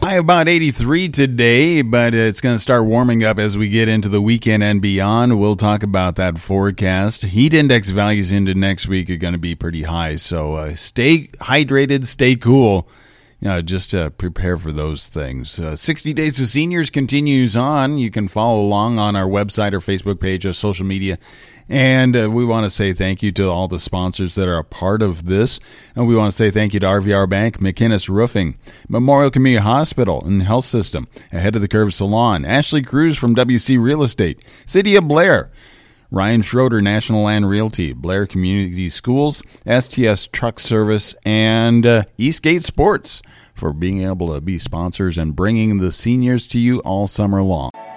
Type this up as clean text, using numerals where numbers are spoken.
High about 83 today, but it's going to start warming up as we get into the weekend and beyond. We'll talk about that forecast. Heat index values into next week are going to be pretty high, so stay hydrated, stay cool. Just prepare for those things. 60 Days of Seniors continues on. You can follow along on our website or Facebook page or social media. And we want to say thank you to all the sponsors that are a part of this. And we want to say thank you to RVR Bank, McInnes Roofing, Memorial Community Hospital and Health System, Ahead of the Curve Salon, Ashley Cruz from WC Real Estate, City of Blair, Ryan Schroeder, National Land Realty, Blair Community Schools, STS Truck Service, and Eastgate Sports for being able to be sponsors and bringing the seniors to you all summer long.